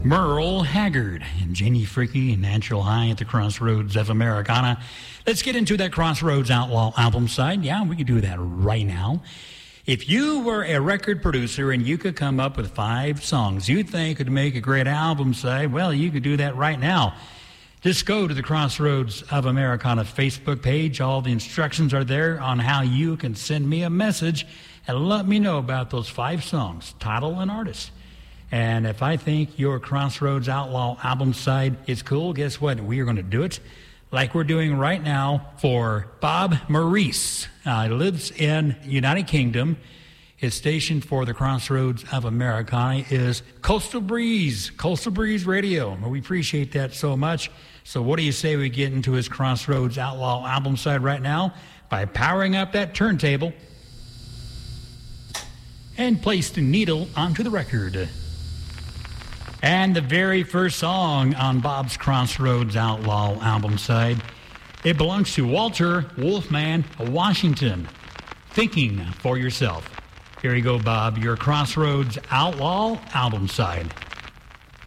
Merle Haggard and Janie Freaky, Natural High at the Crossroads of Americana. Let's get into that Crossroads Outlaw album side. Yeah, we could do that right now. If you were a record producer and you could come up with 5 songs you think could make a great album side, well, you could do that right now. Just go to the Crossroads of Americana Facebook page. All the instructions are there on how you can send me a message and let me know about those 5 songs, title and artist. And if I think your Crossroads Outlaw album side is cool, guess what? We are going to do it like we're doing right now for Bob Maurice. He lives in United Kingdom. His station for the Crossroads of Americana is Coastal Breeze Radio. We appreciate that so much. So what do you say we get into his Crossroads Outlaw album side right now by powering up that turntable and place the needle onto the record. And the very first song on Bob's Crossroads Outlaw album side, it belongs to Walter Wolfman Washington, Thinking for Yourself. Here you go, Bob, your Crossroads Outlaw album side.